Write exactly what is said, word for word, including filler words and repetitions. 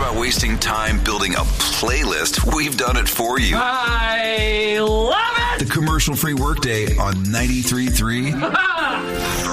not wasting time building a playlist. We've done it for you. I love it! The commercial-free workday on ninety-three point three